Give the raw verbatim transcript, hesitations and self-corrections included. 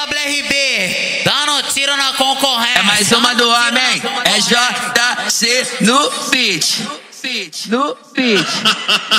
W R B, dando tiro na concorrência. É mais uma do homem, é J C no beat. No beat.